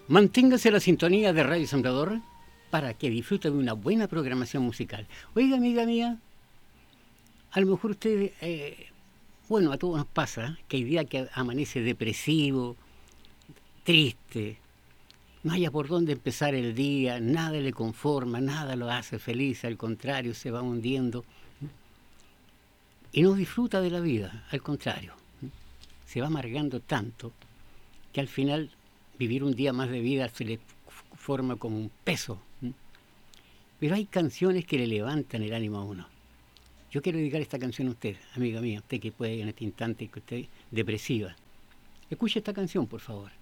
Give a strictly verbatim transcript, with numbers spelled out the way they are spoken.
Manténgase la sintonía de Radio Sembrador para que disfrute de una buena programación musical. Oiga, amiga mía, a lo mejor usted, eh, bueno, a todos nos pasa que hay día que amanece depresivo, triste, no haya por dónde empezar el día, nada le conforma, nada lo hace feliz, al contrario, se va hundiendo y no disfruta de la vida, al contrario, se va amargando tanto que al final vivir un día más de vida se le forma como un peso. Pero hay canciones que le levantan el ánimo a uno. Yo quiero dedicar esta canción a usted, amiga mía, usted que puede en este instante que usted depresiva. Escuche esta canción, por favor.